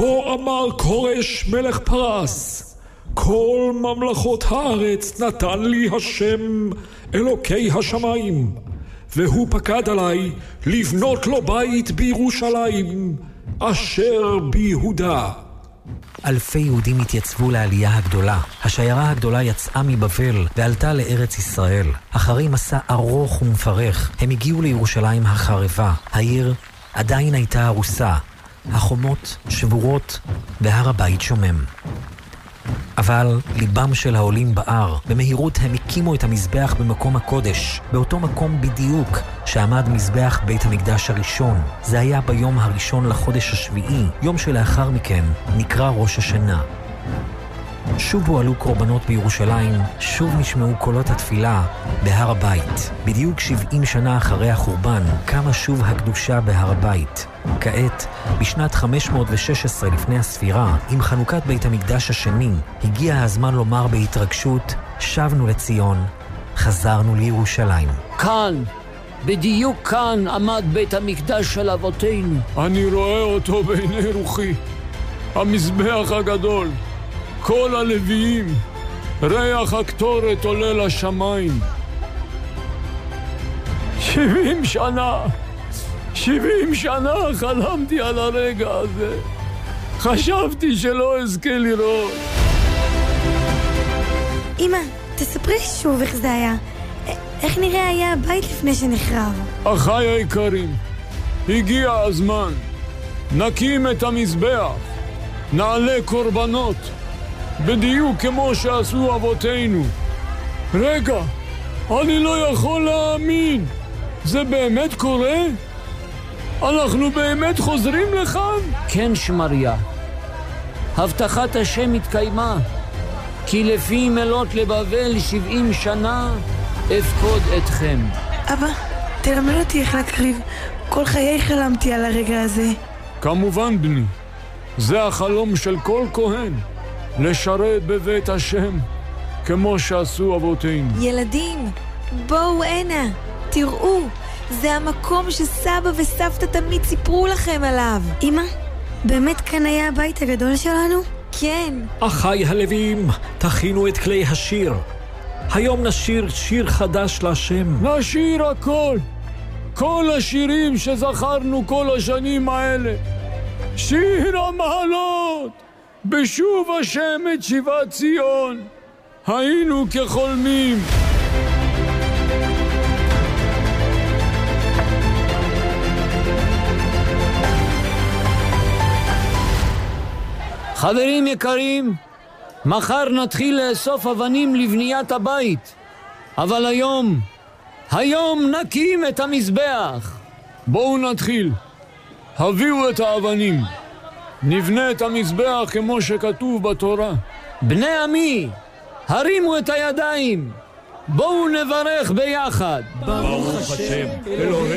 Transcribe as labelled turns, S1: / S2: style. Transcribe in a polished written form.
S1: כה אמר כורש מלך פרס, כל ממלכות הארץ נתן לי השם אלוקי השמיים, והוא פקד עליי לבנות לו בית בירושלים אשר ביהודה.
S2: אלפי יהודים התייצבו לעלייה הגדולה. השיירה הגדולה יצאה מבבל ועלתה לארץ ישראל. אחרי מסע ארוך ומפרך, הם הגיעו לירושלים החרבה. העיר עדיין הייתה הרוסה, החומות שבורות והר הבית שומם. אבל ליבם של העולים בער. במהירות הם הקימו את המזבח במקום הקודש, באותו מקום בדיוק שעמד מזבח בית המקדש הראשון. זה היה ביום הראשון לחודש השביעי, יום שלאחר מכן נקרא ראש השנה. שוב הועלו קורבנות בירושלים, שוב נשמעו קולות התפילה בהר הבית. בדיוק 70 שנה אחרי החורבן קמה שוב הקדושה בהר הבית. כעת, בשנת 516 לפני הספירה, עם חנוכת בית המקדש השני, הגיע הזמן לומר בהתרגשות, שבנו לציון, חזרנו לירושלים.
S3: כאן, בדיוק כאן עמד בית המקדש של אבותינו.
S4: אני רואה אותו בעיני רוחי, המזבח הגדול, כל הלוויים, ריח הקטורת עולה לשמיים. 70 שנה חלמתי על הרגע הזה. חשבתי שלא אזכה לראות.
S5: אמא, תספרי שוב איך זה היה. איך נראה היה הבית לפני שנחרב?
S4: אחיי היקרים, הגיע הזמן. נקים את המזבח, נעלה קורבנות, בדיוק כמו שעשו אבותינו. רגע, אני לא יכול להאמין. זה באמת קורה? אנחנו באמת חוזרים לכאן?
S3: כן, שמריה. הבטחת השם התקיימה, כי לפי מלות לבבל 70 שנה אפקוד אתכם.
S5: אבא, תלמד אותי איך להקריב. כל חיי חלמתי על הרגע הזה. כמובן,
S4: בני. זה החלום של כל כהן, לשרת בבית השם, כמו שעשו אבותינו.
S5: ילדים, בואו הנה, תראו. זה המקום שסבא וסבתא תמיד סיפרו לכם עליו. אמא, באמת כאן היה הבית הגדול שלנו? כן.
S1: אחיי הלווים, תכינו את כלי השיר. היום נשיר שיר חדש להשם.
S4: נשיר הכל. כל השירים שזכרנו כל השנים האלה. שיר המעלות. בשוב השם את שיבת ציון. היינו כחולמים.
S3: חברים יקרים, מחר נתחיל לאסוף אבנים לבניית הבית. אבל היום נקים את המזבח.
S4: בואו נתחיל. הביאו את האבנים. נבנה את המזבח כמו שכתוב בתורה.
S3: בני עמי, הרימו את הידיים. בואו נברך ביחד.
S1: ברוך השם, אלוהינו